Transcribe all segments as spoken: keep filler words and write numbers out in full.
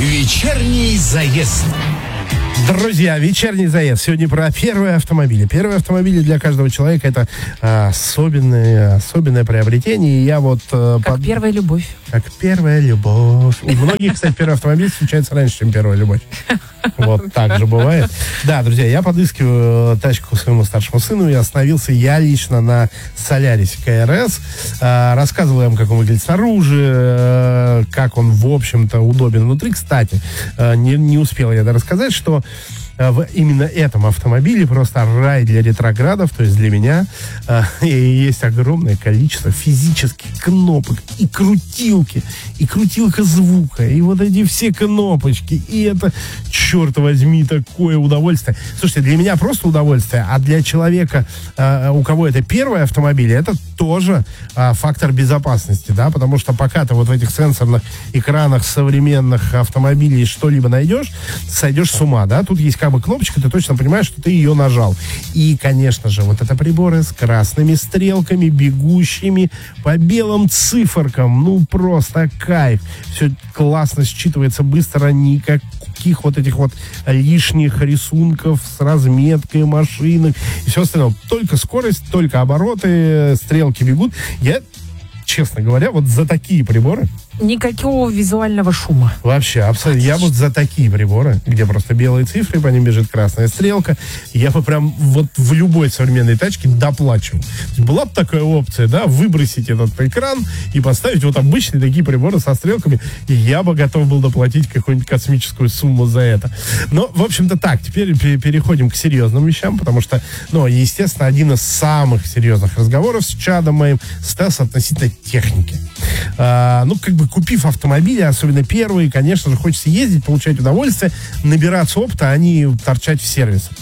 Вечерний заезд. Друзья, вечерний заезд. Сегодня про первые автомобили. Первые автомобили для каждого человека — это а, особенное, особенное приобретение. И я вот... А, как под... первая любовь. Как первая любовь. У многих, кстати, первый автомобиль случается раньше, чем первая любовь. Вот так же бывает. Да, друзья, я подыскиваю тачку своему старшему сыну, и остановился я лично на Солярисе КРС. А, рассказывал им, как он выглядит снаружи, а, как он, в общем-то, удобен внутри. Кстати, а, не, не успел я рассказать, что в именно этом автомобиле просто рай для ретроградов, то есть для меня. Э, и есть огромное количество физических кнопок и крутилки, и крутилка звука, и вот эти все кнопочки, и это, черт возьми, такое удовольствие. Слушайте, для меня просто удовольствие, а для человека, э, у кого это первый автомобиль, это тоже э, фактор безопасности, да, потому что пока ты вот в этих сенсорных экранах современных автомобилей что-либо найдешь, сойдешь с ума, да, тут есть как бы кнопочка, ты точно понимаешь, что ты ее нажал. И, конечно же, вот это приборы с красными стрелками, бегущими по белым циферкам. Ну, просто кайф. Все классно считывается быстро, никаких вот этих вот лишних рисунков с разметкой машинок и все остальное. Только скорость, только обороты, стрелки бегут. Я, честно говоря, вот за такие приборы... Никакого визуального шума. Вообще, абсолютно. Я вот за такие приборы, где просто белые цифры, по ним бежит красная стрелка, я бы прям вот в любой современной тачке доплачивал. Была бы такая опция, да, выбросить этот экран и поставить вот обычные такие приборы со стрелками, и я бы готов был доплатить какую-нибудь космическую сумму за это. Но, в общем-то, так, теперь переходим к серьезным вещам, потому что, ну, естественно, один из самых серьезных разговоров с чадом моим Стас относительно техники. А, ну, как бы купив автомобили, особенно первые, конечно же, хочется ездить, получать удовольствие, набираться опыта, а не торчать в сервисах.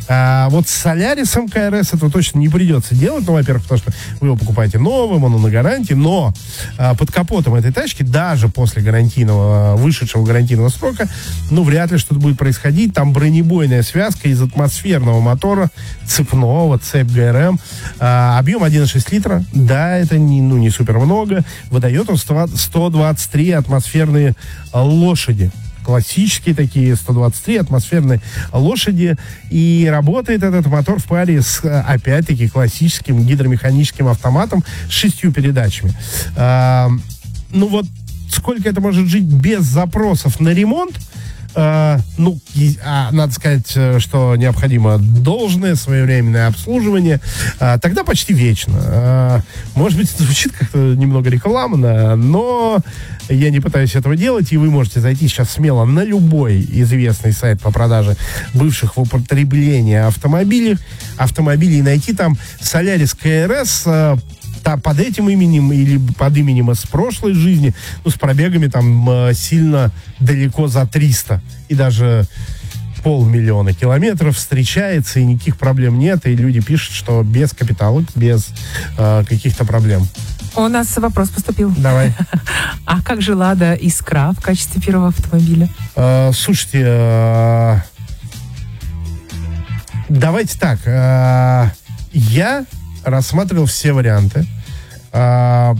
А вот с Солярисом КРС это точно не придется делать. Ну, во-первых, потому что вы его покупаете новым, он на гарантии, но а, под капотом этой тачки, даже после гарантийного, вышедшего гарантийного срока, ну, вряд ли что-то будет происходить. Там бронебойная связка из атмосферного мотора, цепного, цепь ГРМ, а, объем один и шесть литра. Да, это не, ну, не супер много. Выдает он сто двадцать три атмосферные лошади. Классические такие сто двадцать три атмосферные лошади. И работает этот мотор в паре с, опять-таки, классическим гидромеханическим автоматом с шестью передачами. А, ну вот, сколько это может жить без запросов на ремонт? Uh, ну, и, а, надо сказать, что необходимо должное своевременное обслуживание, uh, тогда почти вечно. Uh, может быть, это звучит как-то немного рекламно, но я не пытаюсь этого делать, и вы можете зайти сейчас смело на любой известный сайт по продаже бывших в употреблении автомобилей, автомобилей и найти там Солярис КРС, uh, под этим именем или под именем из прошлой жизни, ну, с пробегами там э, сильно далеко за триста. И даже полмиллиона километров встречается, и никаких проблем нет. И люди пишут, что без капиталов, без э, каких-то проблем. У нас вопрос поступил. Давай. А как же Лада Искра в качестве первого автомобиля? Э, слушайте, э, давайте так. Э, я рассматривал все варианты. А,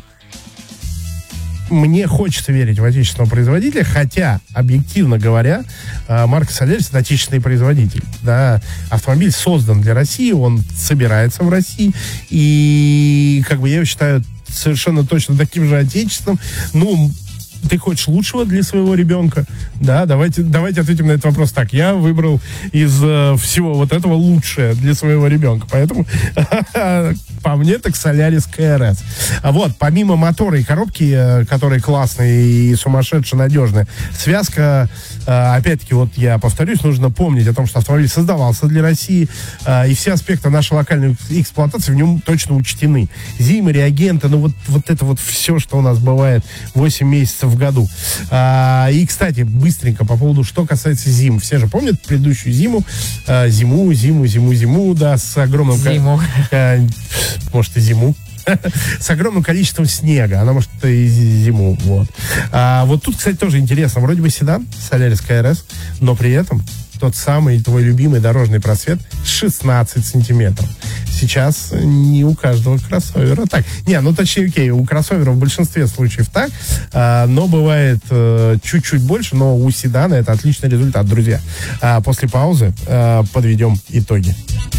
мне хочется верить в отечественного производителя, хотя, объективно говоря, а, марка Солярис — это отечественный производитель. Да? Автомобиль создан для России, он собирается в России, и, как бы, я его считаю совершенно точно таким же отечественным. Ну, ты хочешь лучшего для своего ребенка? Да, давайте, давайте ответим на этот вопрос так. Я выбрал из э, всего вот этого лучшее для своего ребенка. Поэтому по мне так Солярис КРС. А вот, помимо мотора и коробки, э, которые классные и сумасшедше надежные, связка, э, опять-таки, вот я повторюсь, нужно помнить о том, что автомобиль создавался для России, э, и все аспекты нашей локальной эксплуатации в нем точно учтены. Зимы, реагенты, ну вот, вот это вот все, что у нас бывает восемь месяцев в году. А, и, кстати, быстренько по поводу, что касается зим. Все же помнят предыдущую зиму. А, зиму, зиму, зиму, зиму, да, с огромным... Зиму. Ко- может, и зиму. С огромным количеством снега. Она может и зиму. Вот. А, вот тут, кстати, тоже интересно. Вроде бы седан, Солярис КРС, но при этом тот самый твой любимый дорожный просвет шестнадцать сантиметров. Сейчас не у каждого кроссовера так. Не, ну точнее, окей, у кроссовера в большинстве случаев так, а, но бывает а, чуть-чуть больше, но у седана это отличный результат, друзья. А, после паузы а, подведем итоги.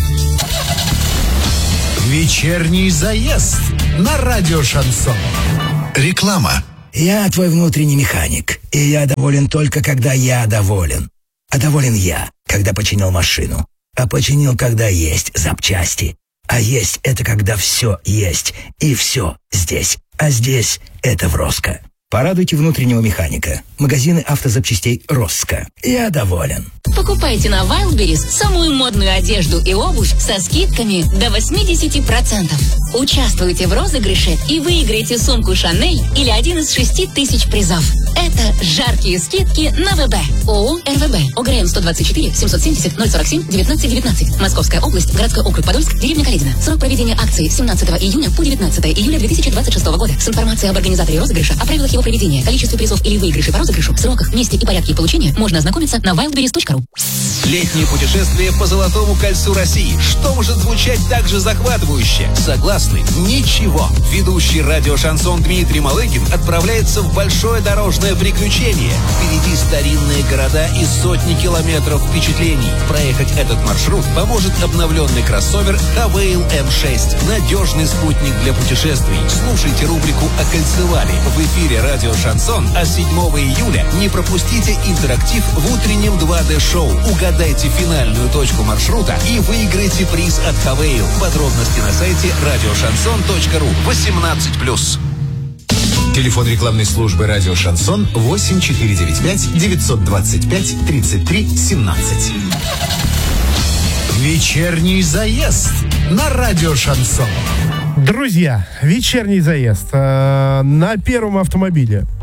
Вечерний заезд на радио Шансон. Реклама. Я твой внутренний механик, и я доволен только, когда я доволен. А доволен я, когда починил машину. А починил, когда есть запчасти. А есть — это когда все есть, и все здесь. А здесь — это в Роско. Порадуйте внутреннего механика. Магазины автозапчастей Роско. Я доволен. Покупайте на Wildberries самую модную одежду и обувь со скидками до восемьдесят процентов. Участвуйте в розыгрыше и выиграйте сумку Шанель или один из шести тысяч призов. Это жаркие скидки на ВБ. ООО РВБ. ОГРН сто двадцать четыре семьсот семьдесят ноль сорок семь девятнадцать девятнадцать. Московская область, городской округ Подольск, деревня Каледино. Срок проведения акции семнадцатого июня по девятнадцатого июля две тысячи двадцать шестого года. С информацией об организаторе розыгрыша, о правилах его проведения, количестве призов или выигрышей по розыгрышу, сроках, месте и порядке получения можно ознакомиться на wildberries точка ру. Летнее путешествие по Золотому кольцу России. Что может звучать так же захватывающе? Согласны? Ничего. Ведущий радио «Шансон» Дмитрий Малыгин отправляется в большое дорожное приключение. Впереди старинные города и сотни километров впечатлений. Проехать этот маршрут поможет обновленный кроссовер Хавейл эм шесть. Надежный спутник для путешествий. Слушайте рубрику «Окольцевали» в эфире радио «Шансон», а седьмого июля не пропустите интерактив в утреннем два дэ-шоу. Угадайте финальную точку маршрута и выиграйте приз от Хавейл. Подробности на сайте радио шансон точка ру. восемнадцать плюс. Телефон рекламной службы радио Шансон восемь четыре девять пять девятьсот двадцать пять тридцать три семнадцать. Вечерний заезд на радио Шансон. Друзья, вечерний заезд. Э, на первом автомобиле